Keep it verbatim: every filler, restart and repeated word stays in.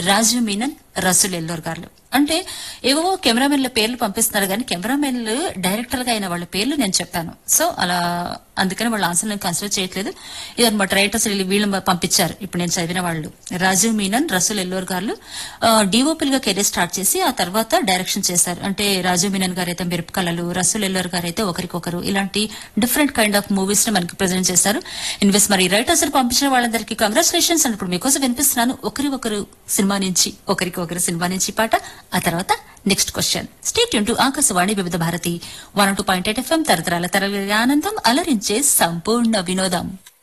రాజు మీనన్, రసూల్ ఎల్లోర్ గారు. అంటే ఏవో కెమెరామెన్ల పేర్లు పంపిస్తున్నారు కానీ కెమెరామెన్లు డైరెక్టర్ గా అయిన వాళ్ళ పేర్లు నేను చెప్పాను. సో అలా అందుకని వాళ్ళ ఆన్సర్ నేను కన్సిడర్ చేయట్లేదు. ఇదనమాట రైటర్స్ వీళ్ళు పంపించారు. ఇప్పుడు నేను చదివిన వాళ్ళు రాజీవ్ మీనన్, రసూల్ ఎల్లోర్ గారు డిఓపీలుగా కెరీర్ స్టార్ట్ చేసి ఆ తర్వాత డైరెక్షన్ చేశారు. అంటే రాజీవ్ మీనన్ గారు అయితే మెరుపు కళలు, రసూల్ ఎల్లోర్ గారు అయితే ఒకరికొకరు, ఇలాంటి డిఫరెంట్ కైండ్ ఆఫ్ మూవీస్ ని మనకి ప్రజెంట్ చేశారు. ఇన్వెస్ట్ మరి రైటర్స్ పంపించిన వాళ్ళందరికీ కంగ్రాచులేషన్స్. అని ఇప్పుడు మీకోసం వినిపిస్తున్నాను ఒకరి ఒకరు సినిమా నుంచి, ఒకరికి ఒకరు సినిమా నుంచి పాట. ఆ తర్వాత next question. Stay tune to Akashvani వివిధ Bharati one two point eight FM తరతరాల తరగతి ఆనందం అలరించే సంపూర్ణ వినోదం.